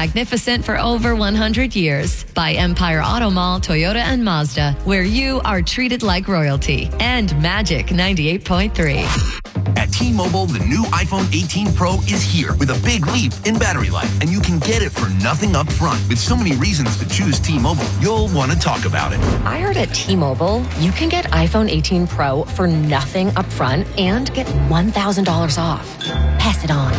magnificent for over 100 years. By Empire Auto Mall, Toyota and Mazda, where you are treated like royalty. And Magic 98.3. At T-Mobile, the new iPhone 18 Pro is here with a big leap in battery life, and you can get it for nothing up front. With so many reasons to choose T-Mobile, you'll want to talk about it. I heard at T-Mobile, you can get iPhone 18 Pro for nothing up front and get $1,000 off. Pass it on.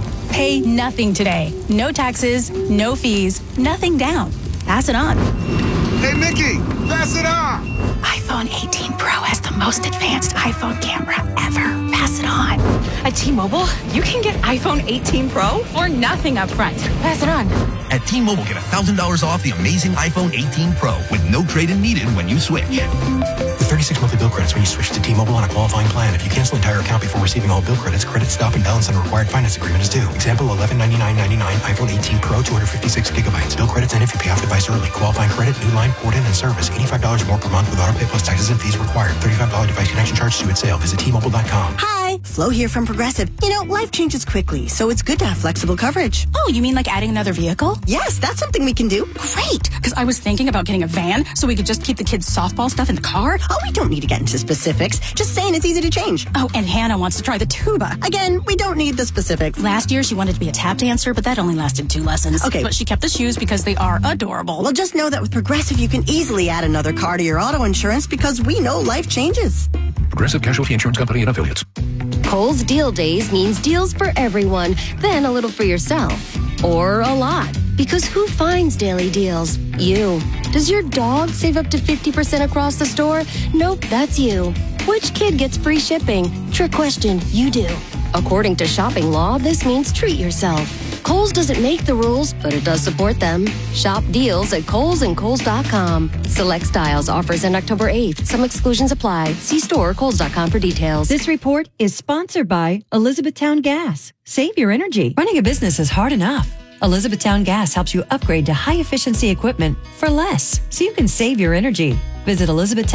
Pay nothing today. No taxes, no fees, nothing down. Pass it on. Hey, Mickey, pass it on. iPhone 18 Pro has the most advanced iPhone camera ever. Pass it on. At T-Mobile, you can get iPhone 18 Pro for nothing up front. Pass it on. At T-Mobile, get $1,000 off the amazing iPhone 18 Pro with no trade-in needed when you switch. With 36 monthly bill credits when you switch to T-Mobile on a qualifying plan. If you cancel an entire account before receiving all bill credits, credit stop and balance on a required finance agreement is due. Example, $1199.99 iPhone 18 Pro, 256 gigabytes. Bill credits end if you pay off device early. Qualifying credit, new line, port in, and service. $85 more per month with auto pay plus taxes and fees required. $35 device connection charge due at sale. Visit T-Mobile.com. Hi, Flo here from Progressive. You know, life changes quickly, so it's good to have flexible coverage. Oh, you mean like adding another vehicle? Yes, that's something we can do. Great, because I was thinking about getting a van so we could just keep the kids' softball stuff in the car. Oh, we don't need to get into specifics. Just saying it's easy to change. Oh, and Hannah wants to try the tuba. Again, we don't need the specifics. Last year, she wanted to be a tap dancer, but that only lasted 2 lessons. Okay. But she kept the shoes because they are adorable. Well, just know that with Progressive, you can easily add another car to your auto insurance because we know life changes. Progressive Casualty Insurance Company and Affiliates. Kohl's Deal Days means deals for everyone, then a little for yourself. Or a lot. Because who finds daily deals? You. Does your dog save up to 50% across the store? Nope, that's you. Which kid gets free shipping? Trick question, you do. According to shopping law, this means treat yourself. Kohl's doesn't make the rules, but it does support them. Shop deals at Kohl's and Kohl's.com. Select styles offers end October 8th. Some exclusions apply. See store or Kohl's.com for details. This report is sponsored by Elizabethtown Gas. Save your energy. Running a business is hard enough. Elizabethtown Gas helps you upgrade to high-efficiency equipment for less, so you can save your energy. Visit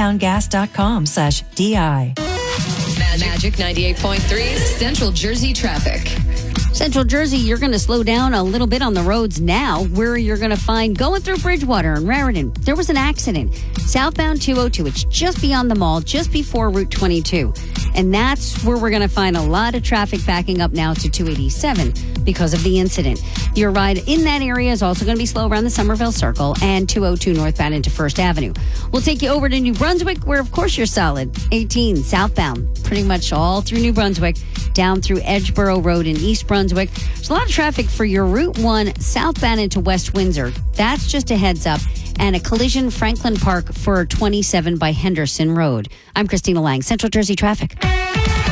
elizabethtowngas.com/DI. Magic 98.3 Central Jersey traffic. Central Jersey, you're going to slow down a little bit on the roads now, where you're going to find going through Bridgewater and Raritan. There was an accident. Southbound 202. It's just beyond the mall, just before Route 22. And that's where we're going to find a lot of traffic backing up now to 287 because of the incident. Your ride in that area is also going to be slow around the Somerville Circle and 202 northbound into First Avenue. We'll take you over to New Brunswick, where, of course, you're solid. 18 southbound, pretty much all through New Brunswick, down through Edgeboro Road in East Brunswick. There's a lot of traffic for your Route 1 southbound into West Windsor. That's just a heads up. And a collision Franklin Park for 27 by Henderson Road. I'm Christina Lang, Central Jersey Traffic.